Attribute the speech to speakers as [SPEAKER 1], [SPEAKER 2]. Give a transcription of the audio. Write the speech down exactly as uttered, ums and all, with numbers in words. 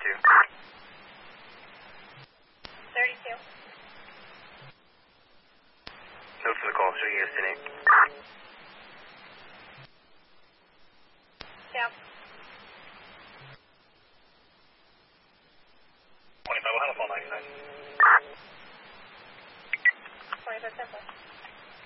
[SPEAKER 1] thirty-two.
[SPEAKER 2] thirty-two.
[SPEAKER 1] Note for the call, showing you destination.
[SPEAKER 2] Yeah.
[SPEAKER 1] twenty-five, we'll have a phone line.
[SPEAKER 2] twenty-five, ten.